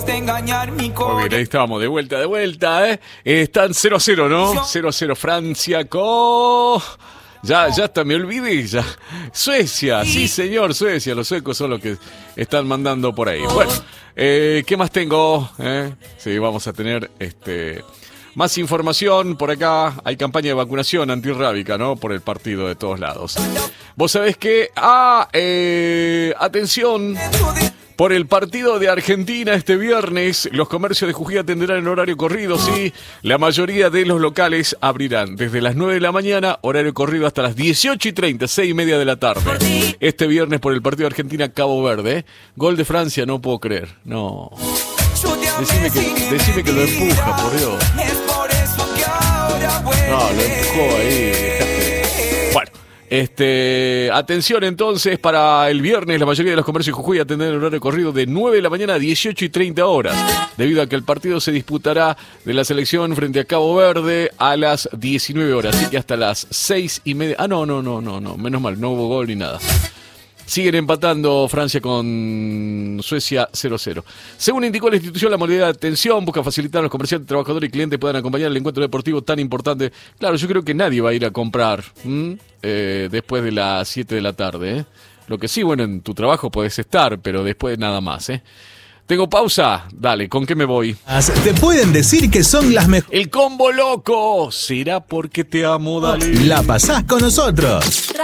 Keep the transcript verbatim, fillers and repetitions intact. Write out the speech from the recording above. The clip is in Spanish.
engañar mi Muy bien, ahí estamos, de vuelta, de vuelta, ¿eh? Están cero a cero, ¿no? cero a cero Francia con... Ya, ya hasta me olvidé, ya. Suecia, sí señor, Suecia. Los suecos son los que están mandando por ahí. Bueno, eh, ¿qué más tengo? ¿Eh? Sí, vamos a tener este... más información por acá. Hay campaña de vacunación antirrábica, ¿no? Por el partido de todos lados. Vos sabés que... Ah, eh, atención... Por el partido de Argentina este viernes, los comercios de Jujuy atenderán en horario corrido, sí. La mayoría de los locales abrirán desde las nueve de la mañana, horario corrido hasta las dieciocho y treinta, seis y media de la tarde. Este viernes por el partido de Argentina-Cabo Verde. ¿eh? Gol de Francia, no puedo creer. No. Decime que, decime que lo empuja, por Dios. No, lo empujó ahí. Bueno. Este, atención entonces, para el viernes la mayoría de los comercios de Jujuy atenderán el horario corrido de nueve de la mañana a dieciocho y treinta horas, debido a que el partido se disputará de la selección frente a Cabo Verde a las diecinueve horas, así que hasta las seis y media. Ah, no, no, no, no, no, menos mal, no hubo gol ni nada. Siguen empatando Francia con Suecia cero a cero. Según indicó la institución, la modalidad de atención busca facilitar a los comerciantes, trabajadores y clientes puedan acompañar el encuentro deportivo tan importante. Claro, yo creo que nadie va a ir a comprar eh, después de las siete de la tarde. ¿eh? Lo que sí, bueno, en tu trabajo puedes estar, pero después nada más. ¿eh? ¿Tengo pausa? Dale, ¿con qué me voy? Te pueden decir que son las mejores. El combo loco. ¿Será porque te amo? Dale. La pasás con nosotros.